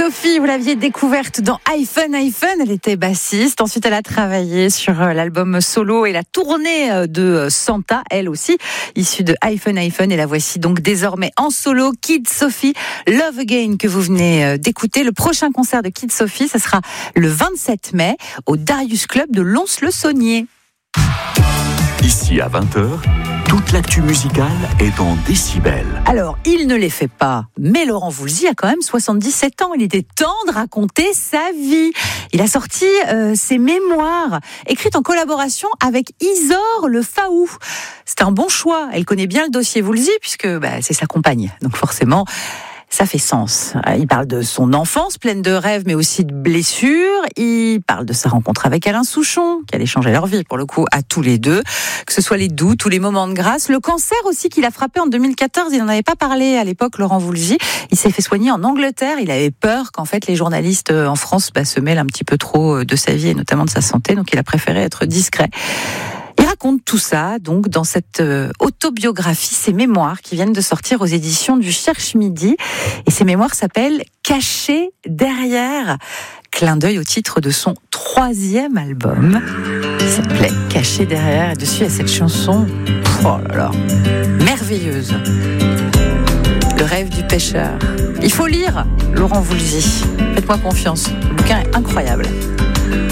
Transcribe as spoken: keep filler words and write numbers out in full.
Sophie, vous l'aviez découverte dans iPhone, iPhone. Elle était bassiste. Ensuite, elle a travaillé sur l'album solo et la tournée de Santa, elle aussi, issue de iPhone, iPhone. Et la voici donc désormais en solo, Kid Sophie, Love Again, que vous venez d'écouter. Le prochain concert de Kid Sophie, ça sera le vingt-sept mai au Darius Club de Lons-le-Saunier. Ici à vingt heures, toute l'actu musicale est en décibels. Alors, il ne les fait pas, mais Laurent Voulzy a quand même soixante-dix-sept ans. Il était temps de raconter sa vie. Il a sorti euh, ses mémoires, écrites en collaboration avec Isor Le Faou. C'est un bon choix. Elle connaît bien le dossier Voulzy, puisque bah, c'est sa compagne. Donc forcément, ça fait sens. Il parle de son enfance pleine de rêves, mais aussi de blessures. Il parle de sa rencontre avec Alain Souchon, qui allait changer leur vie, pour le coup, à tous les deux. Que ce soit les doutes ou les moments de grâce. Le cancer aussi qu'il a frappé en deux mille quatorze. Il n'en avait pas parlé à l'époque, Laurent Voulzy. Il s'est fait soigner en Angleterre. Il avait peur qu'en fait, les journalistes en France bah, se mêlent un petit peu trop de sa vie et notamment de sa santé. Donc, il a préféré être discret. Il raconte tout ça, donc, dans cette euh, autobiographie, ses mémoires qui viennent de sortir aux éditions du Cherche Midi. Et ces mémoires s'appellent « Cachés derrière ». Clin d'œil au titre de son troisième album. Il s'appelait « Cachés derrière ». Et dessus, il y a cette chanson, oh là là, merveilleuse. Le rêve du pêcheur. Il faut lire Laurent Voulzy. Faites-moi confiance. Le bouquin est incroyable.